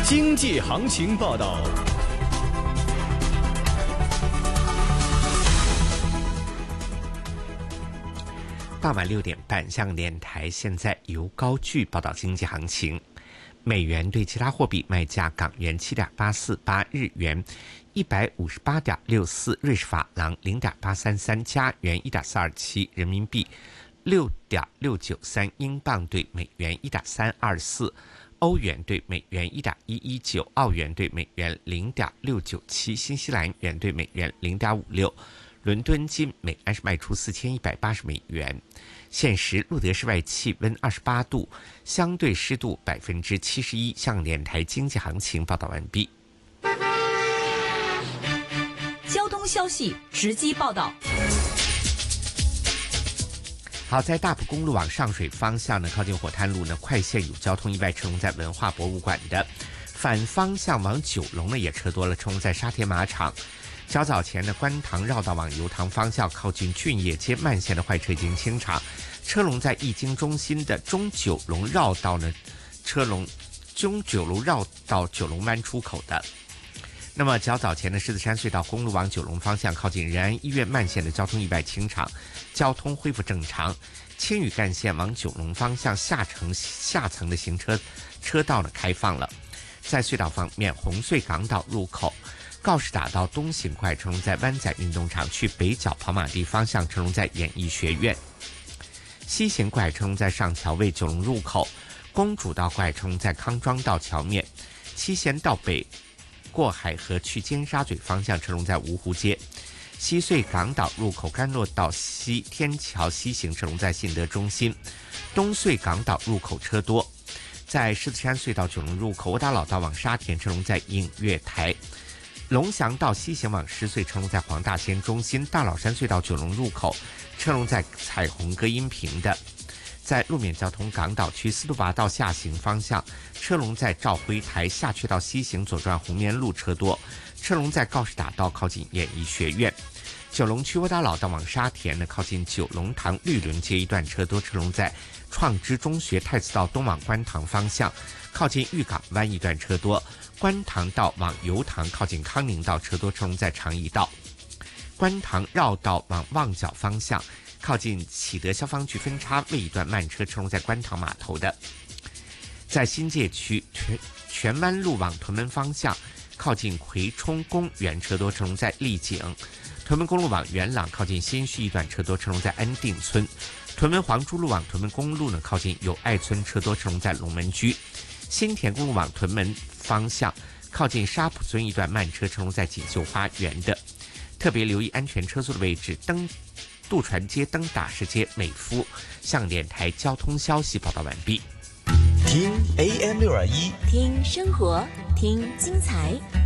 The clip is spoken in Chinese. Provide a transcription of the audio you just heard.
经济行情报道。 傍晚6点半，香港电台现在由高句报道经济行情。美元对其他货币卖价：港元7.848，日元158.64，瑞士法郎0.833，加元1.427，人民币6.693，英镑对美元1.324，欧元对美元1.119，澳元对美元0.697，新西兰元对美元0.56。伦敦金每安士卖出4180美元。现时录得室外气温28度，相对湿度71%。香港电台经济行情报道完毕。 交通消息直击报道。 好，在大埔公路往上水方向呢，靠近火炭路呢，快线有交通意外，车龙在文化博物馆的；反方向往九龙呢，也车多了，车龙在沙田马场。较早前的观塘绕道往油塘方向，靠近俊业街慢线的坏车已经清场，车龙在易经中心的中九龙绕道呢，中九龙绕道九龙湾出口的。那么较早前的狮子山隧道公路往九龙方向，靠近仁安医院慢线的交通意外清场，交通恢复正常。青屿干线往九龙方向下层的行车道呢开放了。在隧道方面，红隧港岛入口告士打道东行快车龙在湾仔运动场去北角跑马地方向，车龙在演艺学院；西行快车龙在上桥位九龙入口，公主道快车龙在康庄道桥面，七贤道北过海河去尖沙咀方向，车龙在芜湖街；西隧港岛入口干诺道西天桥西行车龙在信德中心，东隧港岛入口车多。在狮子山隧道九龙入口窝打老道往沙田，车龙在映月台；龙翔道西行往狮隧，车龙在黄大仙中心；大老山隧道九龙入口，车龙在彩虹隔音屏的。在路面交通，港岛区司徒拔道下行方向，车龙在兆辉台；下去到西行左转红棉路车多，车龙在告士打道靠近演艺学院。九龙区窝打老道往沙田呢，靠近九龙塘绿伦街一段车多，车龙在创知中学太子道东往观塘方向，靠近玉港湾一段车多；观塘道往油塘靠近康宁道车多，车龙在长义道；观塘绕道往旺角方向，靠近启德消防局分叉位一段慢车，车龙在观塘码头的。在新界区荃湾路往屯门方向，靠近葵涌公园车多，车龙在丽景；屯门公路往元朗靠近新墟一段车多，车龙在安定村；屯门黄珠路往屯门公路呢，靠近友爱村车多，车龙在龙门居；新田公路往屯门方向，靠近沙浦村一段慢车，车龙在锦绣花园的。特别留意安全车速的位置，渡船街、登打士街、美孚。香港电台交通消息报道完毕。 听 AM621， 听生活，听精彩。